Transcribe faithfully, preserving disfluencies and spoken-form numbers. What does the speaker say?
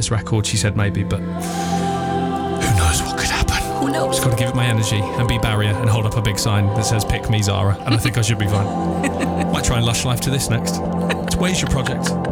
this record. She said maybe, but who knows what could happen. Who knows? Just got to give it my energy and be Barrier and hold up a big sign that says "Pick me, Zara," and I think I should be fine. Might try and Lush Life to this next. It's Where's Your Project?